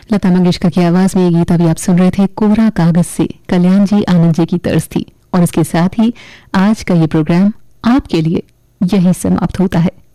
लता मंगेशकर की आवाज में ये गीत अभी आप सुन रहे थे कोरा कागज से, कल्याण जी आनंद जी की तर्ज थी। और इसके साथ ही आज का ये प्रोग्राम आपके लिए यही समाप्त होता है।